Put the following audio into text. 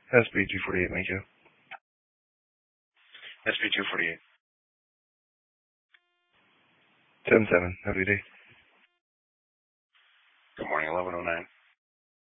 SB248, thank you. SB248. 10-7, have a good day. Good morning, 1109.